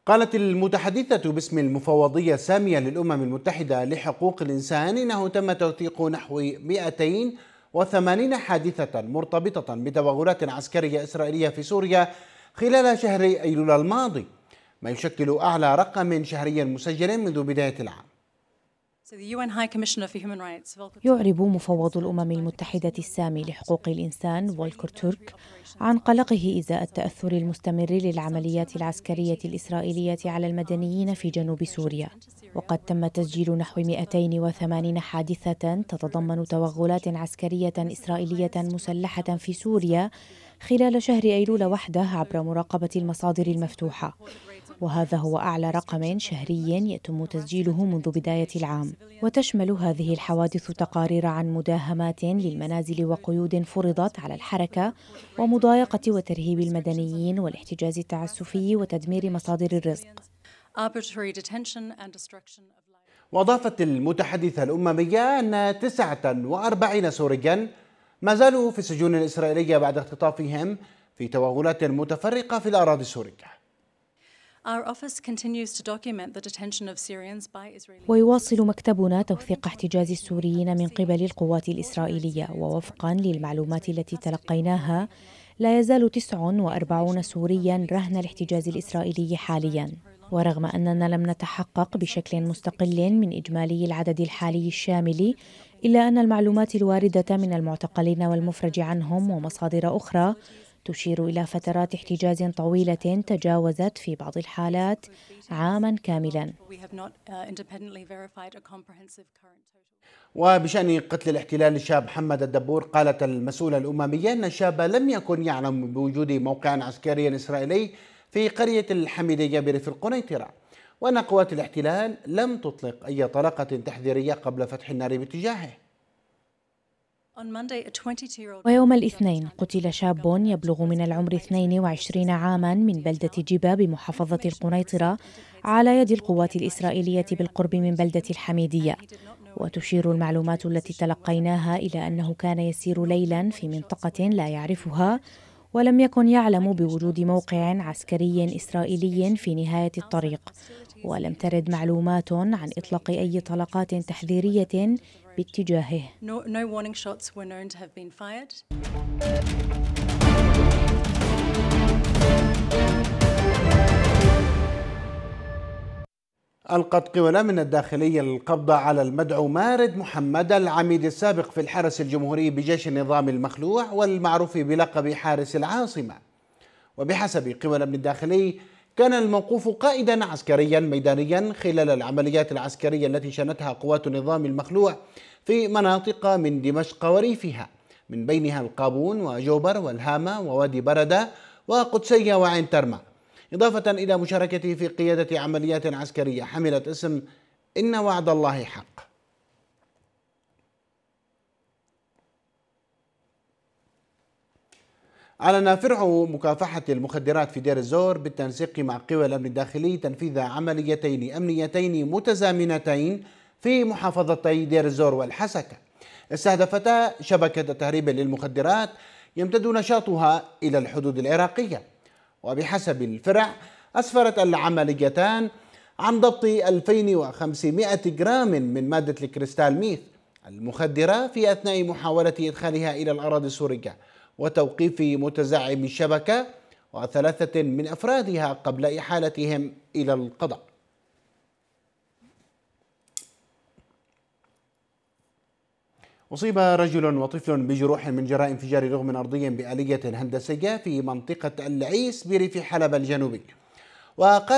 قالت المتحدثة باسم المفوضية السامية للأمم المتحدة لحقوق الإنسان إنه تم توثيق نحو 280 حادثة مرتبطة بتوغلات عسكرية إسرائيلية في سوريا خلال شهر أيلول الماضي، ما يشكل أعلى رقم شهري مسجل منذ بداية العام. يعرب مفوض الأمم المتحدة السامي لحقوق الإنسان فولكر تورك عن قلقه إزاء التأثر المستمر للعمليات العسكرية الإسرائيلية على المدنيين في جنوب سوريا، وقد تم تسجيل نحو 280 حادثة تتضمن توغلات عسكرية إسرائيلية مسلحة في سوريا خلال شهر أيلول وحده عبر مراقبة المصادر المفتوحة، وهذا هو أعلى رقم شهري يتم تسجيله منذ بداية العام. وتشمل هذه الحوادث تقارير عن مداهمات للمنازل وقيود فرضت على الحركة ومضايقة وترهيب المدنيين والاحتجاز التعسفي وتدمير مصادر الرزق. وأضافت المتحدثة الأممية أن 49 سوريا ما زالوا في السجون الإسرائيلية بعد اختطافهم في توغلات متفرقة في الأراضي السورية. ويواصل مكتبنا توثيق احتجاز السوريين من قبل القوات الإسرائيلية، ووفقا للمعلومات التي تلقيناها لا يزال 49 سوريا رهن الاحتجاز الإسرائيلي حاليا. ورغم أننا لم نتحقق بشكل مستقل من إجمالي العدد الحالي الشامل، إلا أن المعلومات الواردة من المعتقلين والمفرج عنهم ومصادر أخرى تشير إلى فترات احتجاز طويلة تجاوزت في بعض الحالات عاما كاملا. وبشأن قتل الاحتلال الشاب محمد الدبور، قالت المسؤولة الأممية أن الشاب لم يكن يعلم بوجود موقع عسكري إسرائيلي في قرية الحميدية بريف القنيطرة، وأن قوات الاحتلال لم تطلق أي طلقة تحذيرية قبل فتح النار باتجاهه. ويوم الاثنين قتل شاب يبلغ من العمر 22 عاما من بلدة جبا بمحافظة القنيطرة على يد القوات الإسرائيلية بالقرب من بلدة الحميدية. وتشير المعلومات التي تلقيناها إلى أنه كان يسير ليلا في منطقة لا يعرفها، ولم يكن يعلم بوجود موقع عسكري إسرائيلي في نهاية الطريق، ولم ترد معلومات عن إطلاق أي طلقات تحذيرية باتجاهه. ألقت قوى الأمن الداخلي القبض على المدعو مارد محمد، العميد السابق في الحرس الجمهوري بجيش النظام المخلوع والمعروف بلقب حارس العاصمة. وبحسب قوى الأمن الداخلي كان الموقوف قائدا عسكريا ميدانيا خلال العمليات العسكرية التي شنتها قوات النظام المخلوع في مناطق من دمشق وريفها، من بينها القابون وجوبر والهامة ووادي بردة وقدسية وعين ترمى، إضافة إلى مشاركته في قيادة عمليات عسكرية حملت اسم إن وعد الله حق. أعلن فرع مكافحة المخدرات في دير الزور بالتنسيق مع قوى الأمن الداخلي تنفيذ عمليتين أمنيتين متزامنتين في محافظتي دير الزور والحسكة، استهدفتا شبكة تهريب للمخدرات يمتد نشاطها إلى الحدود العراقية. وبحسب الفرع أسفرت العمليتان عن ضبط 2500 جرام من مادة الكريستال ميث المخدرة في أثناء محاولة إدخالها إلى الأراضي السورية، وتوقيف متزعم الشبكة وثلاثة من أفرادها قبل إحالتهم إلى القضاء. أصيب رجل وطفل بجروح من جراء انفجار لغم أرضي بآلية هندسية في منطقة العيس بريف حلب الجنوبي. وقال